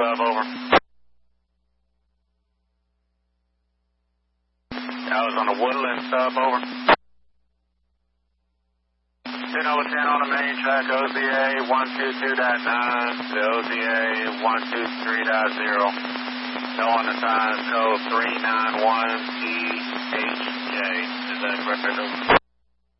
sub, over. I was on the Woodland sub, over. 10 over 10 on the main track, OZA 122.9 to OZA 123.0. No on the sign, code 391THJ. Is that correct?